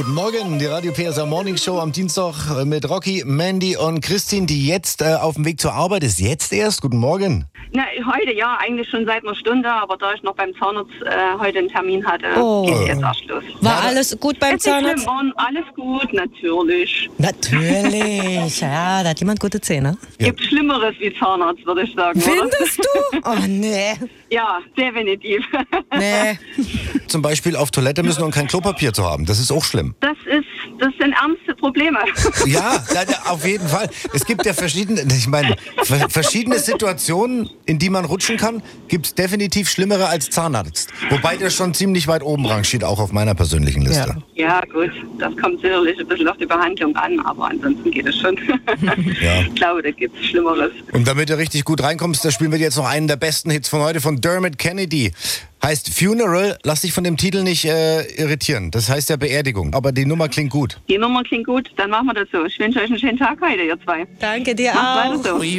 Guten Morgen, die Radio PSA Morning Show am Dienstag mit Rocky, Mandy und Christine, die jetzt auf dem Weg zur Arbeit ist. Jetzt erst? Guten Morgen. Na, heute ja, eigentlich schon seit einer Stunde, aber da ich noch beim Zahnarzt heute einen Termin hatte, geht's jetzt erst los. War alles gut beim Zahnarzt? Alles gut, natürlich. Natürlich, ja, da hat jemand gute Zähne. Gibt Schlimmeres wie Zahnarzt, würde ich sagen. Findest du? Oh, nee. Ja, definitiv. Nee. Zum Beispiel auf Toilette müssen und kein Klopapier zu haben. Das ist auch schlimm. Das sind ernste Probleme. Ja, auf jeden Fall. Es gibt ja verschiedene Situationen, in die man rutschen kann. Gibt es definitiv schlimmere als Zahnarzt. Wobei der schon ziemlich weit oben rangiert, auch auf meiner persönlichen Liste. Ja, gut. Das kommt sicherlich ein bisschen auf die Behandlung an, aber ansonsten geht es schon. Ja. Ich glaube, da gibt es Schlimmeres. Und damit du richtig gut reinkommst, da spielen wir jetzt noch einen der besten Hits von heute von Dermot Kennedy. Heißt Funeral, lass dich von dem Titel nicht irritieren. Das heißt ja Beerdigung, aber die Nummer klingt gut. Die Nummer klingt gut, dann machen wir das so. Ich wünsche euch einen schönen Tag heute, ihr zwei. Danke dir Macht auch. weiter so.